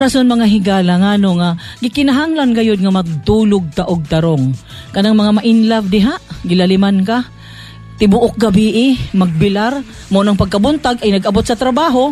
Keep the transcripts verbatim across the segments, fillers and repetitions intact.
Rason mga higala nga no nga gikinahanglan gayud nga magdulog ta og tarong. Kanang mga ma-in-love diha, gilaliman ka. Tibuok gabi eh, magbilar, mo nang pagkabuntag ay nag-abot sa trabaho,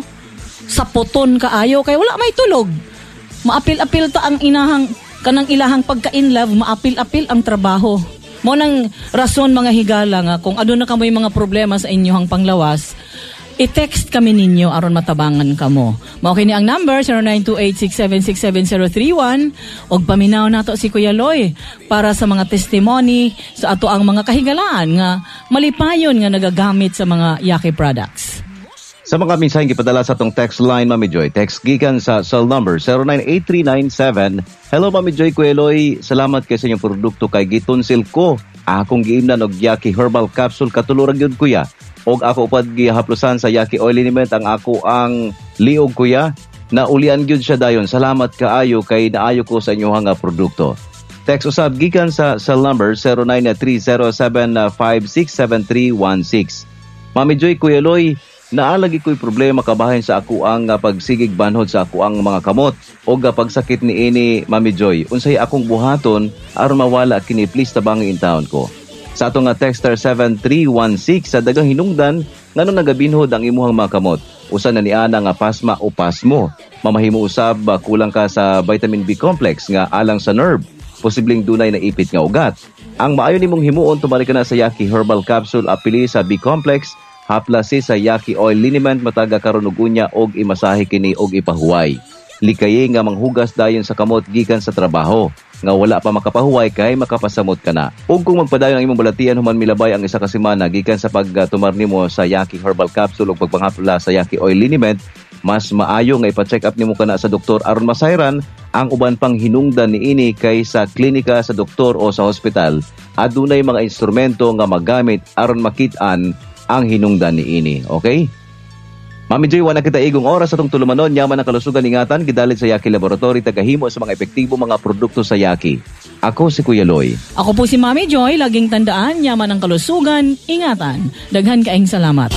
sapoton kaayo kay wala may tulog. Maapil-apil ta ang inahang kanang ilahang pagka-in-love, maapil-apil ang trabaho. Mo nang rason mga higala nga kung ano na kamoy mga problema sa inyohang panglawas, i-text kami ninyo aron matabangan kamo. Mao kini ang number zero nine two eight six seven six seven zero three one og paminaw nato si Kuya Loy para sa mga testimony sa ato ang mga kahigalaan nga malipayon nga nagagamit sa mga Yaki products. Sa mga mensaheng gipadala sa atong text line, Mami Joy, text gikan sa cell number zero nine eight three nine seven. Hello Mami Joy, Kuya Loy, salamat kay sa inyong produkto kay gitunsil ko. Akong giimnan og Yaki Herbal Capsule katulurag yun kuya. Og ako upad gihaplosan sa Yaki Oil Liniment ang ako ang liog kuya. Naulian gyud siya dayon. Salamat kaayo kay naayo ko sa inyohang produkto. Text usab gikan sa cell number zero nine three zero seven five six seven three one six. Mami Joy, Kuya Loy, naalagi ko'y problema kabahin sa ako ang pagsigig banhod sa ako ang mga kamot o pagsakit ni ini Mami Joy. Unsay akong buhaton aron mawala kini, please tabangi in town ko. Sa atong nga texter seven three one six, sa dagang hinungdan ngano nagabinhod ang imuhang mga kamot. Usa na ni ana nga pasma o pasmo. Mamahimo usab kulang ka sa vitamin B complex nga alang sa nerve. Posibleng dunay na ipit nga ugat. Ang maayo nimong himuon tumali ka na sa Yaki Herbal Capsule apili sa B complex. Haplasi sa Yaki Oil Liniment mataga karon og unya og imasahe kini og ipahuway. Likaye nga manghugas dayon sa kamot gikan sa trabaho nga wala pa makapahuway kay makapasamot ka na. Ug kung magpadayon ang imong balatian human milabay ang isa ka semana gikan sa pagtumar nimo sa Yaki Herbal Capsule ug pagpanghapla sa Yaki Oil Liniment, mas maayo nga ipa-check up nimo kana sa doktor aron masayran ang uban pang hinungdan niini kay sa klinika, sa doktor o sa hospital. Adunay mga instrumento nga magamit aron makit-an ang hinungdan niini. Okay? Mami Joy, wala kita igong oras atong tulumanon, yaman ang kalusugan ingatan, gidalit sa Yaki Laboratory, tagahimo sa mga epektibo mga produkto sa Yaki. Ako si Kuya Loy. Ako po si Mami Joy, laging tandaan, yaman ang kalusugan, ingatan. Daghan kaing salamat.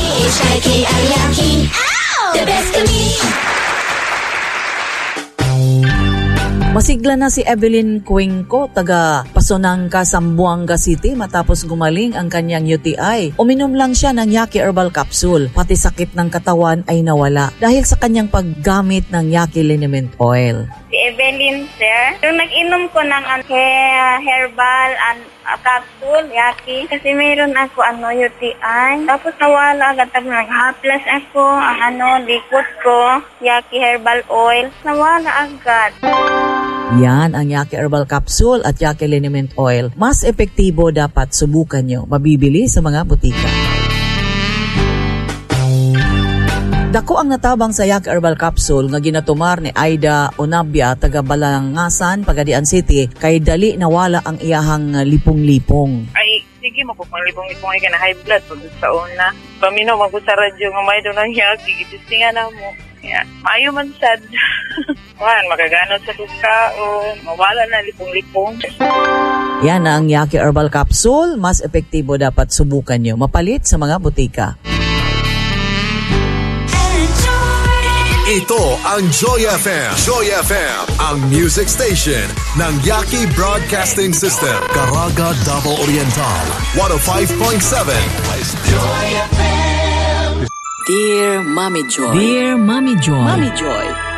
Masigla na si Evelyn Cuenco, taga Pasonangka, Zamboanga City matapos gumaling ang kanyang U T I. Uminom lang siya ng Yaki Herbal Capsule, pati sakit ng katawan ay nawala dahil sa kanyang paggamit ng Yaki Liniment Oil. Si Evelyn, sir, yung nag-inom ko ng uh, herbal and uh, capsule, Yaki, kasi mayroon ako ano, U T I. Tapos nawala agad, nag-haplas ako, ang ano, liquid ko, Yaki Herbal Oil, nawala agad. Yan ang Yaki Herbal Capsule at Yaki Liniment Oil. Mas epektibo, dapat subukan nyo. Mabibili sa mga butika. Dako ang natabang sa Yaki Herbal Capsule nga ginatumar ni Aida Onabia, taga Balangasan, Pagadian City, kay dali nawala ang iyahang lipong-lipong. Ay, sige mo po, pang lipong-lipong ay ka na high blood pag sa una. Paminaw, mag sa radyo nga may doon ang Yaki, gitistingan na mo. Yeah. Maayo man sad. Wan, magaganod sa kuskaon, mawala na lipong-lipong. Yan ang Yaki Herbal Capsule. Mas epektibo, dapat subukan nyo. Mapalit sa mga butika. Ito ang Joy F M. Joy F M, ang music station ng Yaki Broadcasting System. Caraga, Davao Oriental, one oh five point seven. Joy F M. Dear Mommy Joy. Dear Mommy Joy. Mommy Joy.